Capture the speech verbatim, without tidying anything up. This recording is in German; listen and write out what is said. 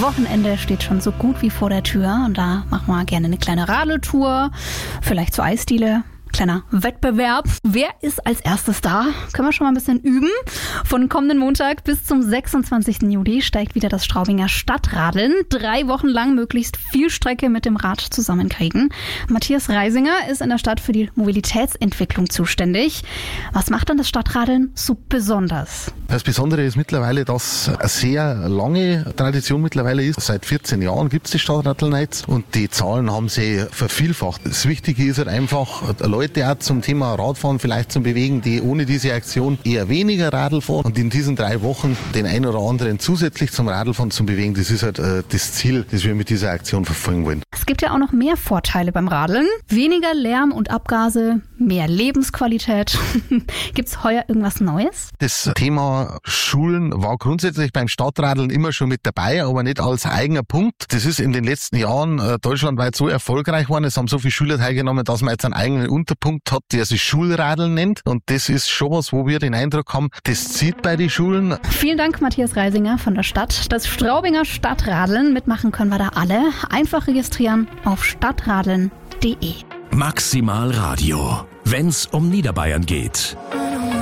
Wochenende steht schon so gut wie vor der Tür und da machen wir gerne eine kleine Radeltour, vielleicht zur Eisdiele. Kleiner Wettbewerb. Wer ist als erstes da? Können wir schon mal ein bisschen üben. Von kommenden Montag bis zum sechsundzwanzigsten Juli steigt wieder das Straubinger Stadtradeln. Drei Wochen lang möglichst viel Strecke mit dem Rad zusammenkriegen. Matthias Reisinger ist in der Stadt für die Mobilitätsentwicklung zuständig. Was macht denn das Stadtradeln so besonders? Das Besondere ist mittlerweile, dass eine sehr lange Tradition mittlerweile ist. Seit vierzehn Jahren gibt es das Stadtradelnetz und die Zahlen haben sich vervielfacht. Das Wichtige ist halt einfach, Leute auch zum Thema Radfahren vielleicht zum Bewegen, die ohne diese Aktion eher weniger Radl fahren und in diesen drei Wochen den einen oder anderen zusätzlich zum Radlfahren zu bewegen. Das ist halt äh, das Ziel, das wir mit dieser Aktion verfolgen wollen. Es gibt ja auch noch mehr Vorteile beim Radeln. Weniger Lärm und Abgase, mehr Lebensqualität. Gibt es heuer irgendwas Neues? Das Thema Schulen war grundsätzlich beim Stadtradeln immer schon mit dabei, aber nicht als eigener Punkt. Das ist in den letzten Jahren äh, deutschlandweit so erfolgreich geworden. Es haben so viele Schüler teilgenommen, dass man jetzt einen eigenen Unterpunkt hat, der sich Schulradeln nennt. Und das ist schon was, wo wir den Eindruck haben, das zieht bei den Schulen. Vielen Dank, Matthias Reisinger von der Stadt. Das Straubinger Stadtradeln, mitmachen können wir da alle. Einfach registrieren auf stadtradeln punkt de. Maximal Radio, wenn's um Niederbayern geht.